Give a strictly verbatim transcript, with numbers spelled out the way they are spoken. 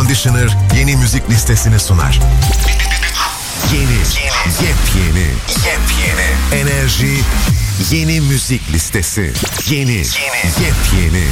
Conditioner yeni müzik listesini sunar. Yeni, yeni, yepyeni, yepyeni enerji, yeni müzik listesi. Yeni, yeni, yepyeni.